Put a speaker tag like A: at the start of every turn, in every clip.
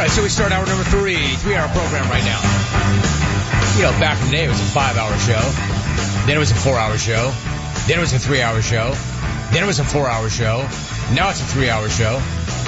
A: right, so we start hour number 3-hour program right now. You know, back in the day, it was a 5-hour show. Then it was a 4-hour show. Then it was a 3-hour show. Then it was a 4-hour show. Now it's a 3-hour show.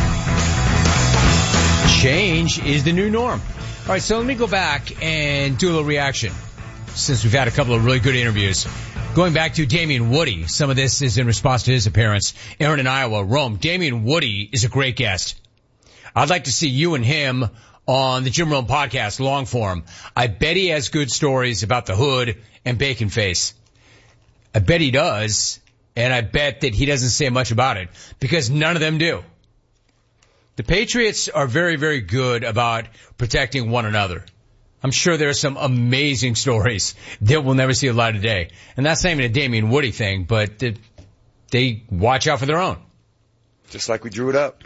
A: Change is the new norm. All right, so let me go back and do a little reaction since we've had a couple of really good interviews. Going back to Damien Woody, some of this is in response to his appearance. Aaron in Iowa, Rome. Damien Woody is a great guest. I'd like to see you and him on the Jim Rome podcast, long form. I bet he has good stories about the hood and Bacon Face. I bet he does, and I bet that he doesn't say much about it because none of them do. The Patriots are very, very good about protecting one another. I'm sure there are some amazing stories that will never see the light of day. And that's not even a Damien Woody thing, but they watch out for their own.
B: Just like we drew it up.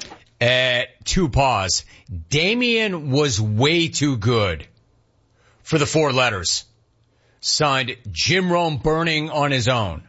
A: At 2 paws. Damien was way too good for the 4 letters. Signed Jim Rome Burning on his own.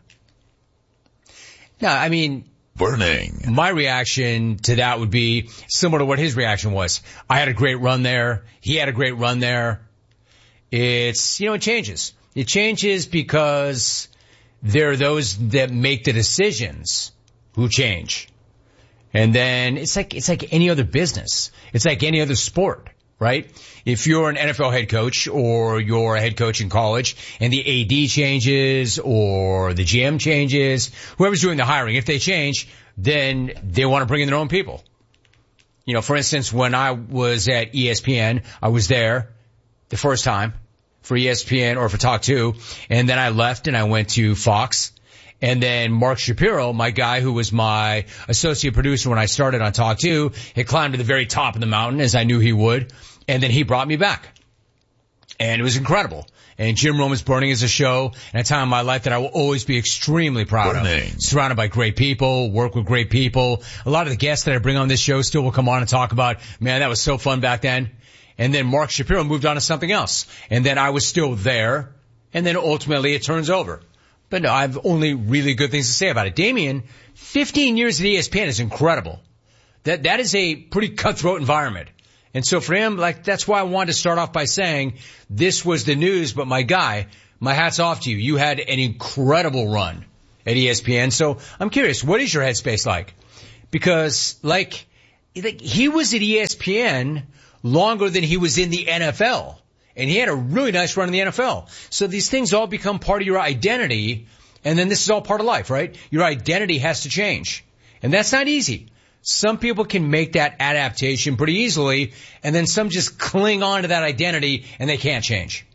A: Now, I mean,
C: Burning.
A: My reaction to that would be similar to what his reaction was. I had a great run there. He had a great run there. It's, you know, it changes. It changes because there are those that make the decisions who change. And then it's like any other business. It's like any other sport, right? If you're an NFL head coach or you're a head coach in college and the AD changes or the GM changes, whoever's doing the hiring, if they change, then they want to bring in their own people. You know, for instance, when I was at ESPN, I was there the first time for ESPN or for Talk 2, and then I left and I went to Fox. And then Mark Shapiro, my guy who was my associate producer when I started on Talk 2, had climbed to the very top of the mountain, as I knew he would. And then he brought me back. And it was incredible. And Jim Rome is Burning is a show and a time in my life that I will always be extremely proud of. Surrounded by great people, work with great people. A lot of the guests that I bring on this show still will come on and talk about, man, that was so fun back then. And then Mark Shapiro moved on to something else. And then I was still there. And then ultimately it turns over. But no, I have only really good things to say about it. Damien, 15 years at ESPN is incredible. That is a pretty cutthroat environment. And so for him, like, that's why I wanted to start off by saying this was the news, but my guy, my hat's off to you. You had an incredible run at ESPN. So I'm curious, what is your headspace like? Because like he was at ESPN longer than he was in the NFL. And he had a really nice run in the NFL. So these things all become part of your identity. And then this is all part of life, right? Your identity has to change. And that's not easy. Some people can make that adaptation pretty easily. And then some just cling on to that identity and they can't change.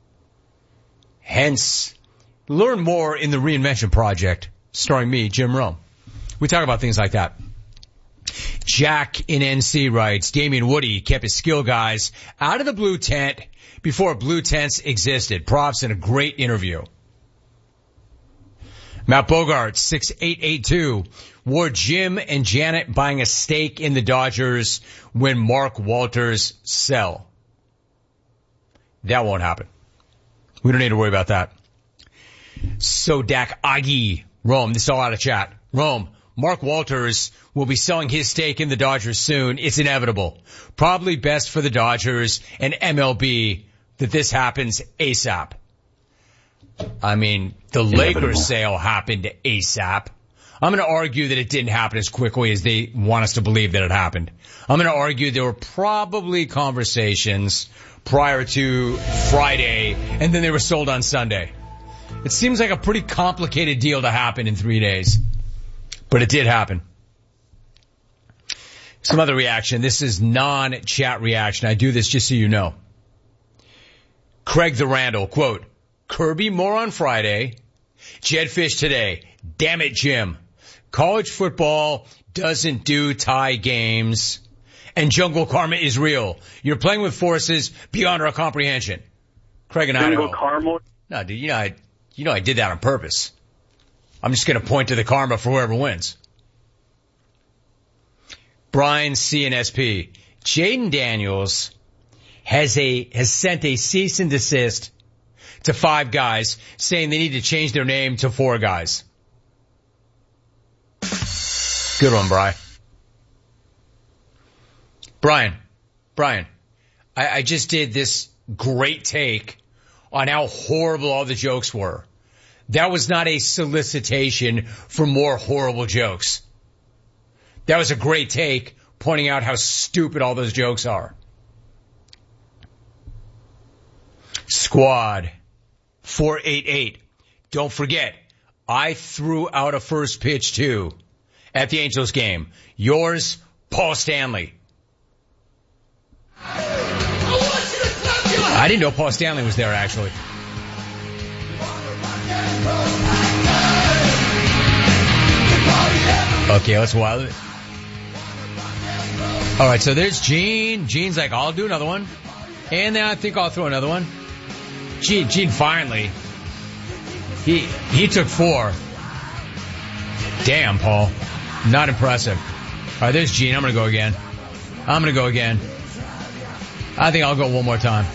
A: Hence, learn more in the Reinvention Project, starring me, Jim Rome. We talk about things like that. Jack in NC writes, Damien Woody kept his skill guys out of the blue tent before blue tents existed. Props and a great interview. Matt Bogart, 6882, were Jim and Janet buying a stake in the Dodgers when Mark Walters sell? That won't happen. We don't need to worry about that. Sodak Agi, Rome, this is all out of chat. Rome, Mark Walters will be selling his stake in the Dodgers soon. It's inevitable. Probably best for the Dodgers and MLB that this happens ASAP. I mean, the Lakers sale happened ASAP. I'm going to argue that it didn't happen as quickly as they want us to believe that it happened. I'm going to argue there were probably conversations prior to Friday, and then they were sold on Sunday. It seems like a pretty complicated deal to happen in 3 days. But it did happen. Some other reaction. This is non-chat reaction. I do this just so you know. Craig the Randall, quote, Kirby more on Friday, Jed Fish today. Damn it, Jim. College football doesn't do tie games, and jungle karma is real. You're playing with forces beyond our comprehension. Craig and Idaho.
D: Jungle karma?
A: No, dude, you know I did that on purpose. I'm just going to point to the karma for whoever wins. Brian CNSP. Jaden Daniels has sent a cease and desist to 5 guys saying they need to change their name to 4 guys. Good one, Brian. Brian, Brian, I just did this great take on how horrible all the jokes were. That was not a solicitation for more horrible jokes. That was a great take pointing out how stupid all those jokes are. Squad 488. Don't forget, I threw out a first pitch too at the Angels game. Yours, Paul Stanley. I didn't know Paul Stanley was there, actually. Okay, let's wild it. All right, so there's Gene. Gene's like, I'll do another one. And then I think I'll throw another one. Gene finally. He took 4. Damn, Paul. Not impressive. All right, there's Gene. I'm going to go again. I think I'll go one more time.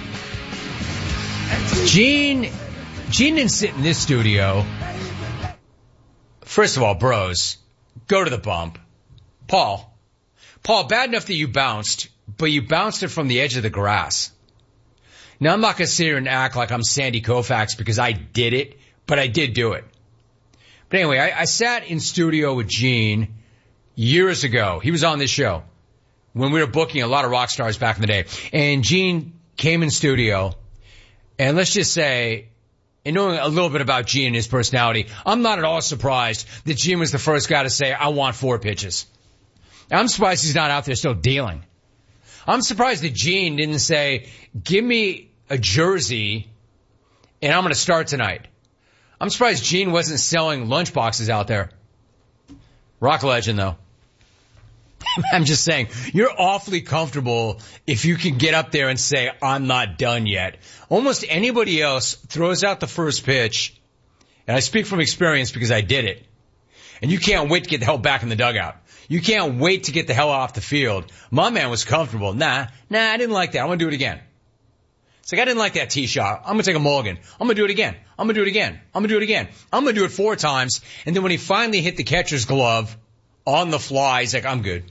A: Gene didn't sit in this studio. First of all, bros, go to the bump. Paul, bad enough that you bounced, but you bounced it from the edge of the grass. Now, I'm not going to sit here and act like I'm Sandy Koufax because I did it, but I did do it. But anyway, I sat in studio with Gene years ago. He was on this show when we were booking a lot of rock stars back in the day. And Gene came in studio, and let's just say, and knowing a little bit about Gene and his personality, I'm not at all surprised that Gene was the first guy to say, I want 4 pitches. I'm surprised he's not out there still dealing. I'm surprised that Gene didn't say, give me a jersey and I'm going to start tonight. I'm surprised Gene wasn't selling lunchboxes out there. Rock legend, though. I'm just saying, you're awfully comfortable if you can get up there and say, I'm not done yet. Almost anybody else throws out the first pitch, and I speak from experience because I did it, and you can't wait to get the hell back in the dugout. You can't wait to get the hell off the field. My man was comfortable. Nah, I didn't like that. I want to do it again. It's like, I didn't like that tee shot. I'm going to take a mulligan. I'm going to do it again. I'm going to do it again. I'm going to do it again. I'm going to do it 4 times, and then when he finally hit the catcher's glove on the fly, he's like, I'm good.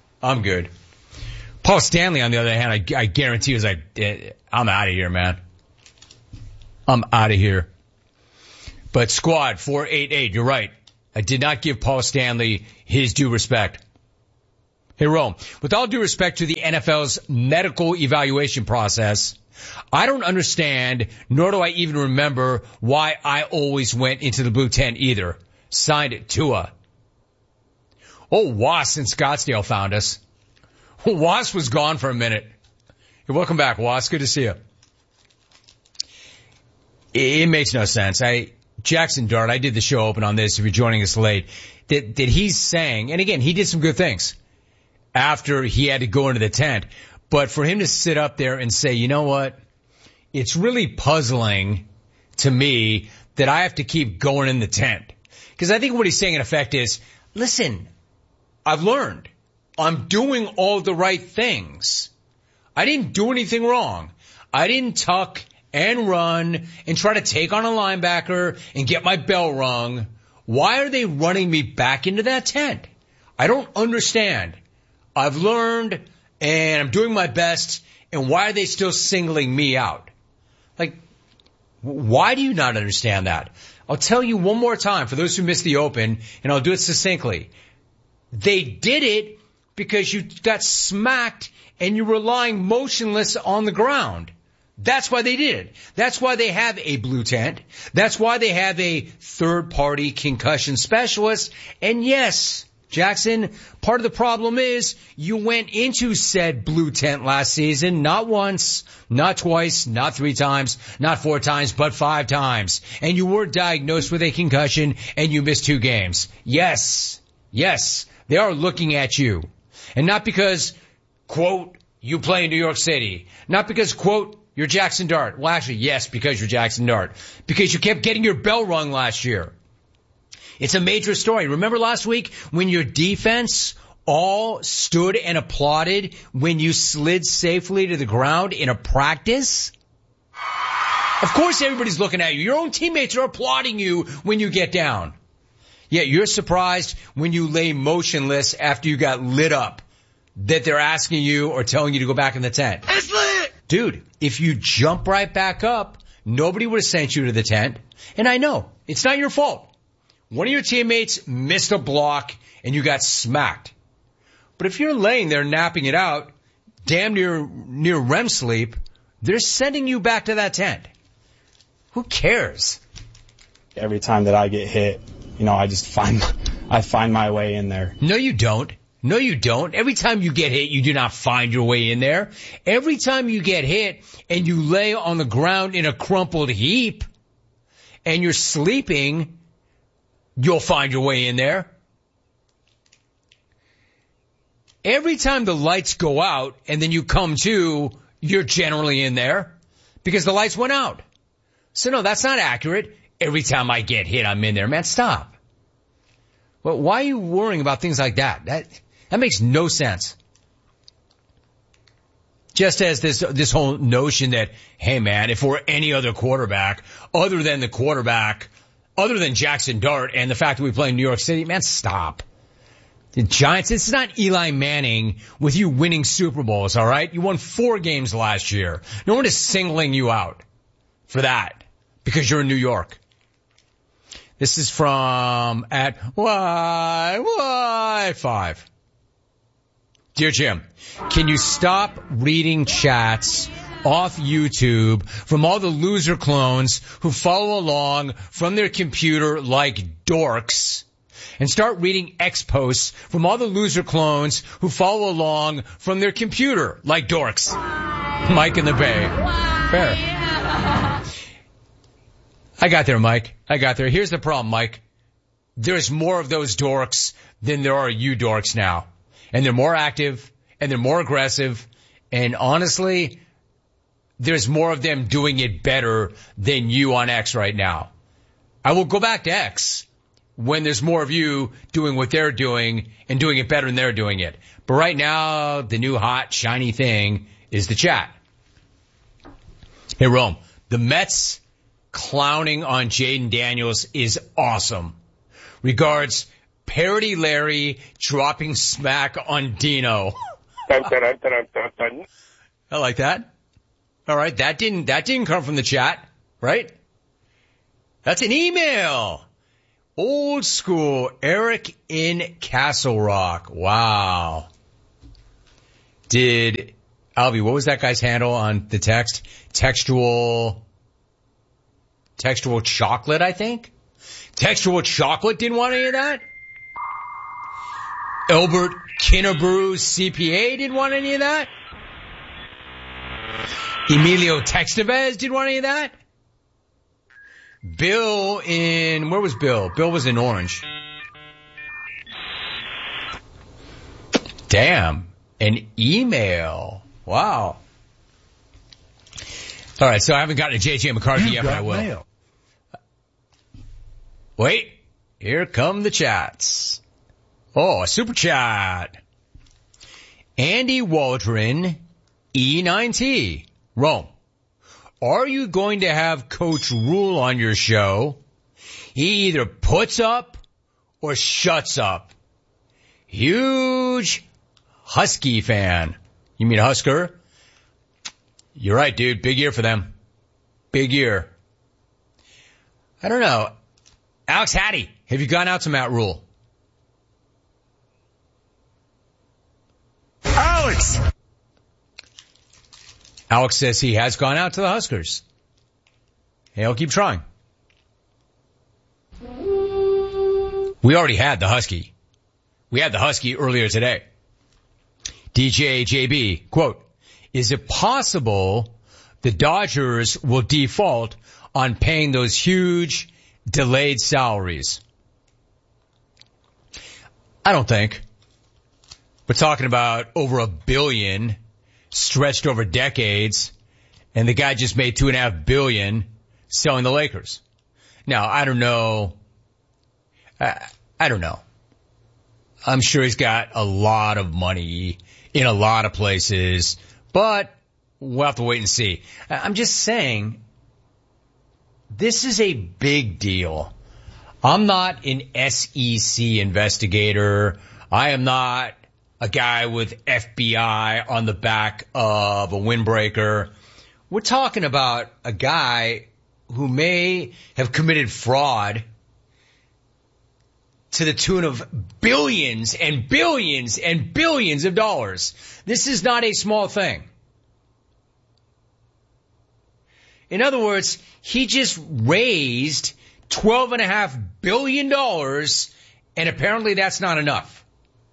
A: Paul Stanley, on the other hand, I guarantee was like, I'm out of here, man. I'm out of here. But Squad 488, you're right. I did not give Paul Stanley his due respect. Hey, Rome, with all due respect to the NFL's medical evaluation process, I don't understand, nor do I even remember why I always went into the blue tent either. Signed Tua. Oh, Was in Scottsdale found us. Was was gone for a minute. Hey, welcome back, Was. Good to see you. It makes no sense. Jackson Dart, I did the show open on this if you're joining us late, that he's saying, and again, he did some good things after he had to go into the tent, but for him to sit up there and say, you know what, it's really puzzling to me that I have to keep going in the tent. Because I think what he's saying in effect is, listen, I've learned. I'm doing all the right things. I didn't do anything wrong. I didn't tuck and run and try to take on a linebacker and get my bell rung. Why are they running me back into that tent? I don't understand. I've learned and I'm doing my best, and why are they still singling me out? Like, why do you not understand that? I'll tell you one more time for those who missed the open, and I'll do it succinctly. They did it because you got smacked and you were lying motionless on the ground. That's why they did it. That's why they have a blue tent. That's why they have a third-party concussion specialist. And yes, Jackson, part of the problem is you went into said blue tent last season, not once, not twice, not 3 times, not 4 times, but 5 times. And you were diagnosed with a concussion and you missed 2 games. Yes, they are looking at you. And not because, quote, you play in New York City. Not because, quote, you're Jackson Dart. Well, actually, yes, because you're Jackson Dart. Because you kept getting your bell rung last year. It's a major story. Remember last week when your defense all stood and applauded when you slid safely to the ground in a practice? Of course everybody's looking at you. Your own teammates are applauding you when you get down. Yet you're surprised when you lay motionless after you got lit up that they're asking you or telling you to go back in the tent.
B: It's lit!
A: Dude, if you jump right back up, nobody would have sent you to the tent. And I know, it's not your fault. One of your teammates missed a block and you got smacked. But if you're laying there napping it out, damn near REM sleep, they're sending you back to that tent. Who cares?
C: Every time that I get hit, I just find my way in there.
A: No, you don't. No, you don't. Every time you get hit, you do not find your way in there. Every time you get hit and you lay on the ground in a crumpled heap and you're sleeping, you'll find your way in there. Every time the lights go out and then you come to, you're generally in there because the lights went out. So no, that's not accurate. Every time I get hit, I'm in there. Man, stop. Well, why are you worrying about things like that? That makes no sense. Just as this whole notion that, hey man, if we're any other quarterback, other than Jackson Dart and the fact that we play in New York City, man, stop. The Giants, it's not Eli Manning with you winning Super Bowls, all right? You won 4 games last year. No one is singling you out for that because you're in New York. This is from at Y5. Dear Jim, can you stop reading chats off YouTube from all the loser clones who follow along from their computer like dorks and start reading X posts from all the loser clones who follow along from their computer like dorks? Mike in the Bay. Fair. I got there, Mike. I got there. Here's the problem, Mike. There's more of those dorks than there are you dorks now. And they're more active, and they're more aggressive, and honestly, there's more of them doing it better than you on X right now. I will go back to X when there's more of you doing what they're doing and doing it better than they're doing it. But right now, the new hot, shiny thing is the chat. Hey, Rome, the Mets clowning on Jaden Daniels is awesome. Regards, Parody Larry dropping smack on Dino. I like that. All right, that didn't come from the chat, right? That's an email. Old school Eric in Castle Rock. Wow. Did Alvy, what was that guy's handle on the text? Textual chocolate, I think. Textual chocolate didn't want any of that. Albert Kinnebrew CPA didn't want any of that. Emilio Textevez didn't want any of that. Bill where was Bill? Bill was in Orange. Damn, an email. Wow. All right, so I haven't gotten a JJ McCarthy yet, but I will. Mail. Wait, here come the chats. Oh, a super chat. Andy Waldron, E9T, Rome. Are you going to have Coach Rule on your show? He either puts up or shuts up. Huge Husky fan. You mean Husker? You're right, dude. Big year for them. Big year. I don't know. Alex Hattie, have you gone out to Matt Rule? Alex says he has gone out to the Huskers. Hey, I'll keep trying. We already had the Husky. We had the Husky earlier today. DJ JB, quote, is it possible the Dodgers will default on paying those huge delayed salaries? I don't think. We're talking about over $1 billion stretched over decades, and the guy just made $2.5 billion selling the Lakers. Now, I don't know. I don't know. I'm sure he's got a lot of money in a lot of places, but we'll have to wait and see. I'm just saying, this is a big deal. I'm not an SEC investigator. I am not a guy with FBI on the back of a windbreaker. We're talking about a guy who may have committed fraud to the tune of billions and billions and billions of dollars. This is not a small thing. In other words, he just raised $12.5 billion, and apparently that's not enough.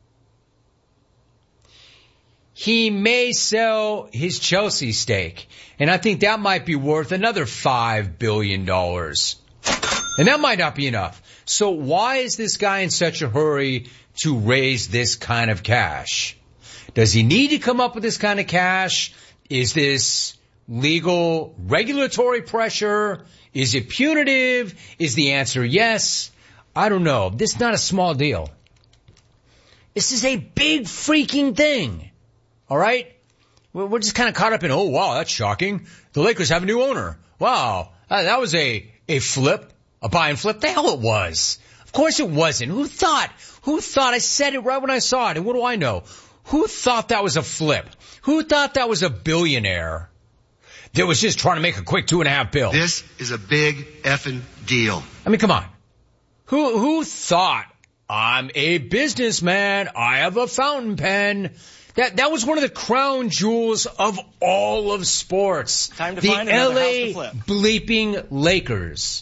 A: He may sell his Chelsea stake, and I think that might be worth another $5 billion. And that might not be enough. So why is this guy in such a hurry to raise this kind of cash? Does he need to come up with this kind of cash? Is this legal regulatory pressure? Is it punitive? Is the answer yes? I don't know. This is not a small deal. This is a big freaking thing. All right? We're just kind of caught up in, oh, wow, that's shocking. The Lakers have a new owner. Wow, that was a flip. A buy and flip? The hell it was. Of course it wasn't. Who thought? I said it right when I saw it. And what do I know? Who thought that was a flip? Who thought that was a billionaire that was just trying to make a quick $2.5 billion?
D: This is a big effing deal.
A: I mean, come on. Who thought, I'm a businessman, I have a fountain pen? That was one of the crown jewels of all of sports.
C: Time to
A: the
C: find another
A: LA
C: house to flip.
A: bleeping Lakers.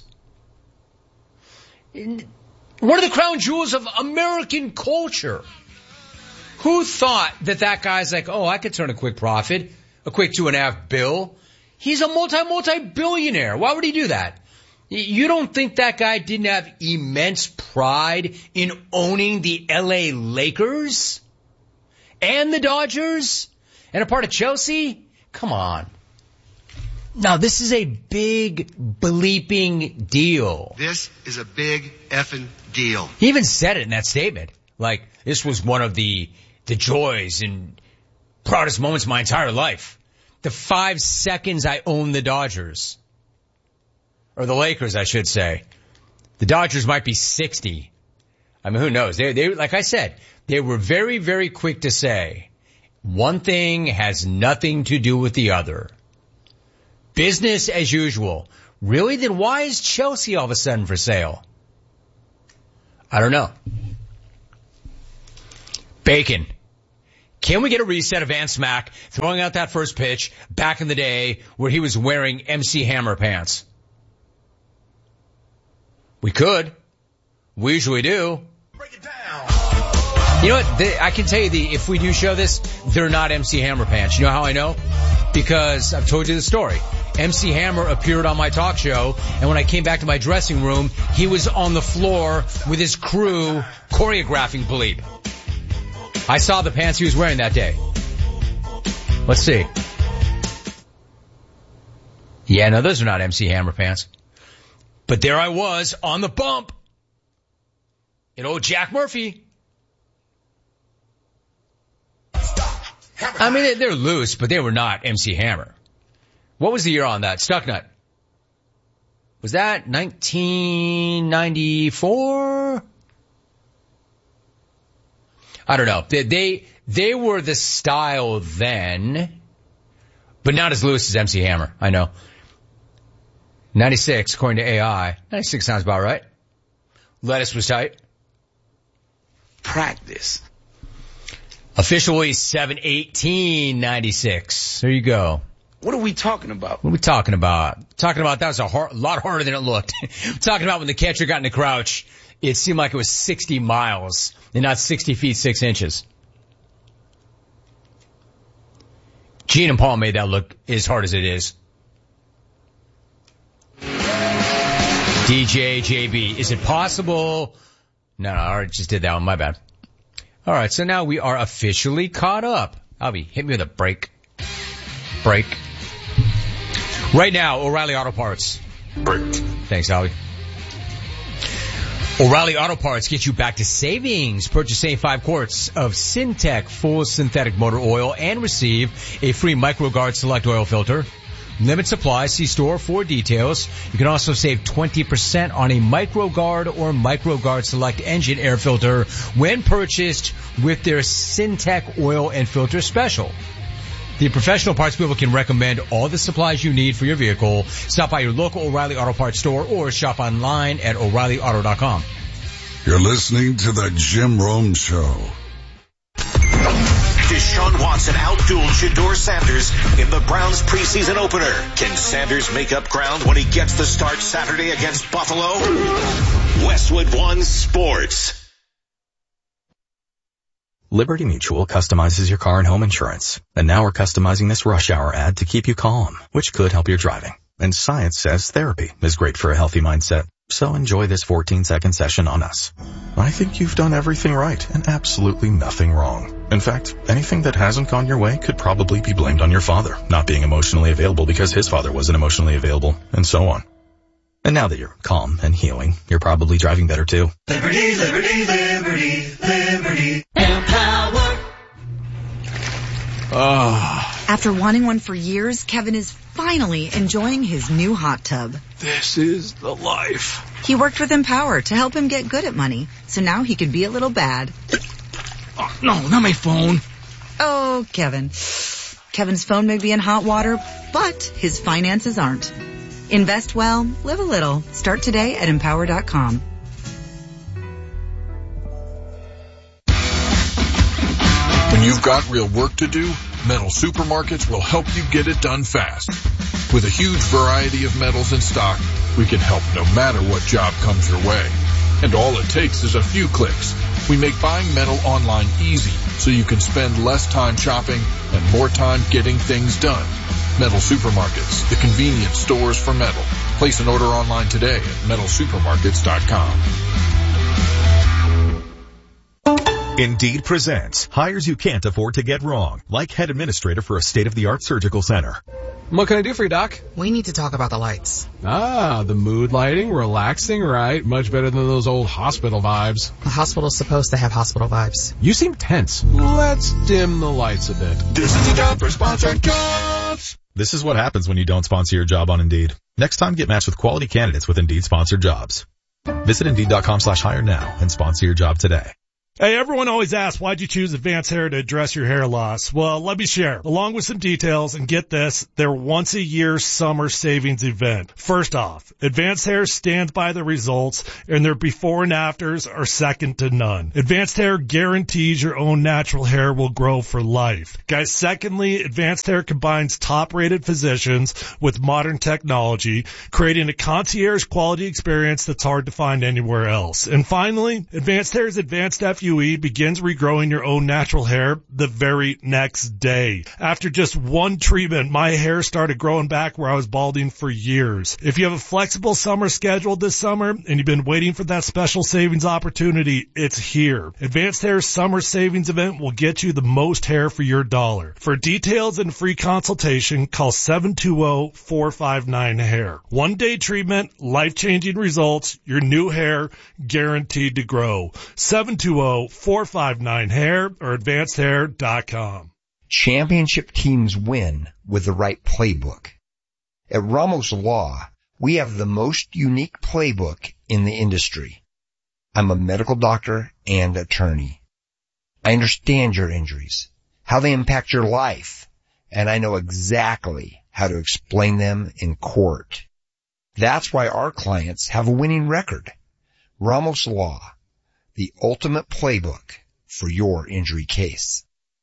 A: One of the crown jewels of American culture. Who thought that guy's like, oh, I could turn a quick profit, a quick $2.5 billion. He's a multi-billionaire. Why would he do that? You don't think that guy didn't have immense pride in owning the LA Lakers and the Dodgers and a part of Chelsea? Come on. Now, this is a big bleeping deal.
D: This is a big effing deal.
A: He even said it in that statement. Like, this was one of the joys and proudest moments of my entire life. The 5 seconds I owned the Dodgers. Or the Lakers, I should say. The Dodgers might be 60. I mean, who knows? They, like I said, they were very, very quick to say, one thing has nothing to do with the other. Business as usual. Really? Then why is Chelsea all of a sudden for sale? I don't know. Bacon. Can we get a reset of Van Smack throwing out that first pitch back in the day where he was wearing MC Hammer pants? We could. We usually do.
D: Break it down.
A: You know what? I can tell you if we do show this, they're not MC Hammer pants. You know how I know? Because I've told you the story. MC Hammer appeared on my talk show, and when I came back to my dressing room, he was on the floor with his crew choreographing Bleep. I saw the pants he was wearing that day. Let's see. Yeah, no, those are not MC Hammer pants. But there I was on the bump. And old Jack Murphy. I mean, they're loose, but they were not MC Hammer. What was the year on that? Stucknut. Was that 1994? I don't know. They were the style then, but not as loose as MC Hammer. I know. 96, according to AI. 96 sounds about right. Lettuce was tight.
D: Practice.
A: Officially 7/18/96. There you go.
D: What are we talking about?
A: What are we talking about? Talking about that was a lot harder than it looked. Talking about when the catcher got in the crouch, it seemed like it was 60 miles and not 60 feet 6 inches. Gene and Paul made that look as hard as it is. DJ JB, is it possible? No, I already just did that one. My bad. All right, so now we are officially caught up. Albie, hit me with a break. Right now, O'Reilly Auto Parts.
B: Break.
A: Thanks, Albie. O'Reilly Auto Parts gets you back to savings. Purchase 5 quarts of Syntec full synthetic motor oil and receive a free MicroGuard Select oil filter. Limit supply. See store for details. You can also save 20% on a MicroGuard or MicroGuard Select engine air filter when purchased with their Syntec oil and filter special. The professional parts people can recommend all the supplies you need for your vehicle. Stop by your local O'Reilly Auto Parts store or shop online at O'ReillyAuto.com.
E: You're listening to the Jim Rome Show.
F: Deshaun Watson outdueled Shedeur Sanders in the Browns preseason opener. Can Sanders make up ground when he gets the start Saturday against Buffalo? Westwood One Sports.
G: Liberty Mutual customizes your car and home insurance. And now we're customizing this rush hour ad to keep you calm, which could help your driving. And science says therapy is great for a healthy mindset. So enjoy this 14-second session on us. I think you've done everything right and absolutely nothing wrong. In fact, anything that hasn't gone your way could probably be blamed on your father not being emotionally available because his father wasn't emotionally available, and so on. And now that you're calm and healing, you're probably driving better too.
H: Liberty, liberty, liberty, liberty. Empower.
I: After wanting one for years, Kevin is finally enjoying his new hot tub.
J: This is the life.
I: He worked with Empower to help him get good at money, so now he could be a little bad.
J: Oh, no, not my phone.
I: Oh, Kevin. Kevin's phone may be in hot water, but his finances aren't. Invest well, live a little. Start today at Empower.com.
K: When you've got real work to do, Metal Supermarkets will help you get it done fast. With a huge variety of metals in stock, we can help no matter what job comes your way. And all it takes is a few clicks. We make buying metal online easy so you can spend less time shopping and more time getting things done. Metal Supermarkets, the convenient stores for metal. Place an order online today at metalsupermarkets.com.
L: Indeed presents hires you can't afford to get wrong, like head administrator for a state-of-the-art surgical center.
M: What can I do for you, Doc?
N: We need to talk about the lights.
M: Ah, the mood lighting, relaxing, right? Much better than those old hospital vibes.
N: The hospital's supposed to have hospital vibes.
M: You seem tense. Let's dim the lights a bit.
K: This is the job for sponsored jobs.
L: This is what happens when you don't sponsor your job on Indeed. Next time, get matched with quality candidates with Indeed sponsored jobs. Visit Indeed.com/hire now and sponsor your job today.
O: Hey, everyone always asks, why'd you choose Advanced Hair to address your hair loss? Well, let me share. Along with some details, and get this, their once-a-year summer savings event. First off, Advanced Hair stands by the results, and their before and afters are second to none. Advanced Hair guarantees your own natural hair will grow for life. Guys, secondly, Advanced Hair combines top-rated physicians with modern technology, creating a concierge quality experience that's hard to find anywhere else. And finally, Advanced Hair's Advanced FUE begins regrowing your own natural hair the very next day. After just one treatment, my hair started growing back where I was balding for years. If you have a flexible summer schedule this summer and you've been waiting for that special savings opportunity, it's here. Advanced Hair's summer savings event will get you the most hair for your dollar. For details and free consultation, call 720-459-HAIR. One-day treatment, life-changing results, your new hair guaranteed to grow. 720-459-HAIR or advancedhair.com.
P: Championship teams win with the right playbook. At Ramos Law, we have the most unique playbook in the industry. I'm a medical doctor and attorney. I understand your injuries, how they impact your life, and I know exactly how to explain them in court. That's why our clients have a winning record. Ramos Law, the ultimate playbook for your injury case.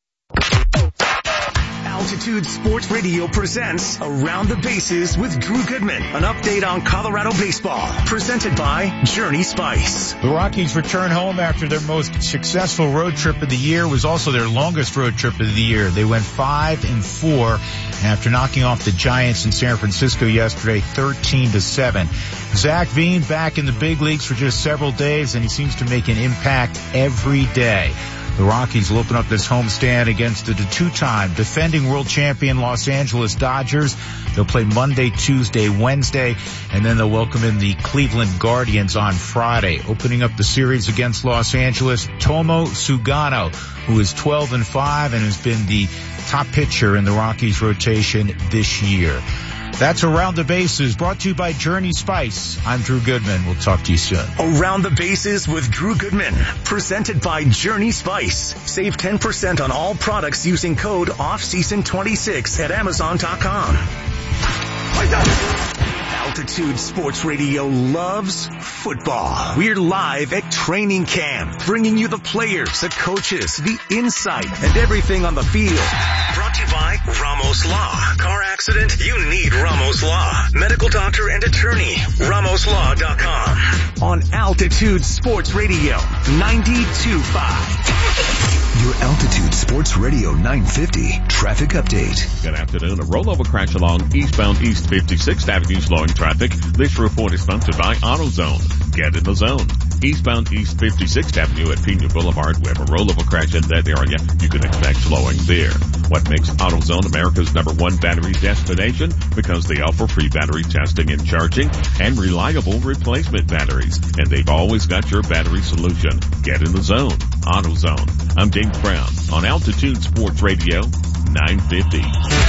Q: Altitude Sports Radio presents Around the Bases with Drew Goodman. An update on Colorado baseball. Presented by Journey Spice.
R: The Rockies return home after their most successful road trip of the year. It was also their longest road trip of the year. They went 5-4 after knocking off the Giants in San Francisco yesterday, 13-7. Zach Veen back in the big leagues for just several days, and he seems to make an impact every day. The Rockies will open up this homestand against the two-time defending world champion Los Angeles Dodgers. They'll play Monday, Tuesday, Wednesday, and then they'll welcome in the Cleveland Guardians on Friday. Opening up the series against Los Angeles, Tomo Sugano, who is 12-5 and has been the top pitcher in the Rockies rotation this year. That's Around the Bases, brought to you by Journey Spice. I'm Drew Goodman. We'll talk to you soon.
Q: Around the Bases with Drew Goodman, presented by Journey Spice. Save 10% on all products using code OFFSEASON26 at Amazon.com. Altitude Sports Radio loves football. We're live at training camp, bringing you the players, the coaches, the insight, and everything on the field. Brought to you by Ramos Law. Car accident? You need Ramos Law. Medical doctor and attorney. RamosLaw.com. On Altitude Sports Radio 92.5.
S: Your Altitude Sports Radio 950 traffic update.
T: Good afternoon. A rollover crash along eastbound East 56th Avenue slowing traffic. This report is sponsored by AutoZone. Get in the zone. Eastbound East 56th Avenue at Pena Boulevard. We have a rollover crash in that area. You can expect slowing there. What makes AutoZone America's #1 battery destination? Because they offer free battery testing and charging and reliable replacement batteries. And they've always got your battery solution. Get in the zone. AutoZone. I'm Dave Brown on Altitude Sports Radio 950.